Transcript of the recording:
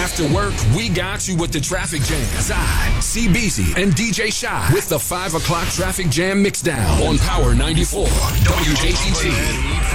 After work, we got you with the traffic jam. Zai, CBZ, and DJ Shy with the 5 o'clock traffic jam mixdown on Power 94 WJGT.